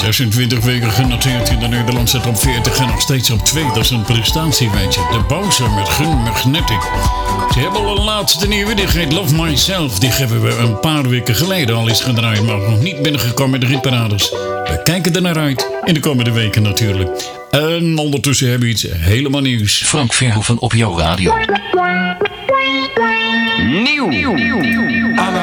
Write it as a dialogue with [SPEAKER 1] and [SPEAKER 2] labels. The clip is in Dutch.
[SPEAKER 1] 26 weken genoteerd in de Nederlandse top 40 en nog steeds op 2. Dat is een prestatie, weet je. De Bowser met Gun Magnetic. Ze hebben al een laatste nieuwe, die heet Love Myself. Die hebben we een paar weken geleden al eens gedraaid, maar nog niet binnengekomen in de hitparades. We kijken er naar uit in de komende weken natuurlijk. En ondertussen hebben we iets helemaal nieuws.
[SPEAKER 2] Frank Verhoeven op jouw radio.
[SPEAKER 3] Nieuw.